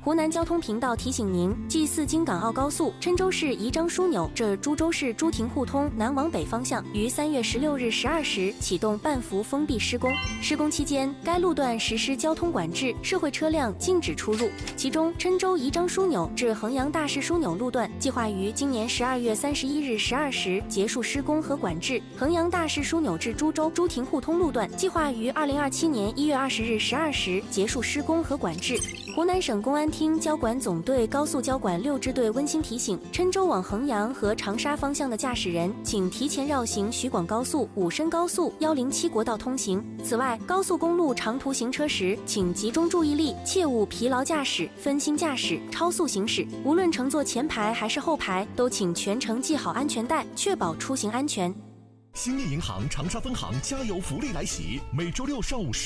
湖南交通频道提醒您：G4京港澳高速郴州市宜章枢纽至株洲市朱亭互通南往北方向于3月16日12时启动半幅封闭施工。施工期间，该路段实施交通管制，社会车辆禁止出入。其中，郴州宜章枢纽至衡阳大市枢纽路段计划于今年12月31日12时结束施工和管制；衡阳大市枢纽至株洲朱亭互通路段计划于2027年1月20日12时结束施工和管制。湖南省公安厅交管总队高速交管6支队温馨提醒：郴州往衡阳和长沙方向的驾驶人，请提前绕行徐广高速、武深高速、107国道通行。此外，高速公路长途行车时，请集中注意力，切勿疲劳驾驶、分心驾驶、超速行驶。无论乘坐前排还是后排，都请全程系好安全带，确保出行安全。 兴业银行长沙分行加油福利来袭，每周六上午10